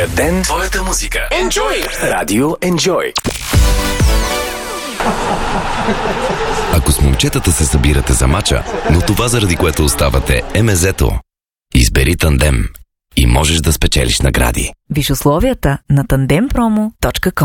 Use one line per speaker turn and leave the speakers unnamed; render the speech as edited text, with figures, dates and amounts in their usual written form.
Твоя ден, твоята музика. Enjoy! Радио Enjoy.
Ако с момчетата се събирате за мача, но това заради което оставате е мезето, избери Тандем и можеш да спечелиш награди.
Виж условията на tandempromo.com.